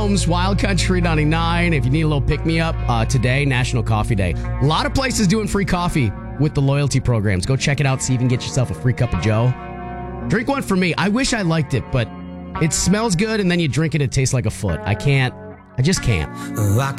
Wild Country 99. If you need a little pick-me-up, today, National Coffee Day. A lot of places doing free coffee with the loyalty programs. Go check it out, see if you can get yourself a free cup of joe. Drink one for me. I wish I liked it, but it smells good, and then you drink it, it tastes like a foot. I just can't.